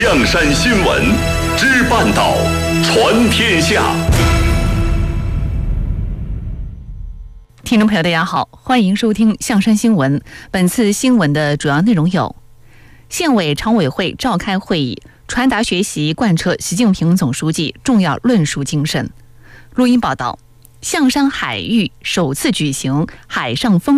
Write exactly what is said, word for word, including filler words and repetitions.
象山新闻知半岛，传天下。 听众朋友大家好，欢迎收听象山新闻。本次新闻的主要内容有：县委常委会召开会议，传达学习贯彻习近平总书记重要论述精神。录音报道：象山海域首次举行海上风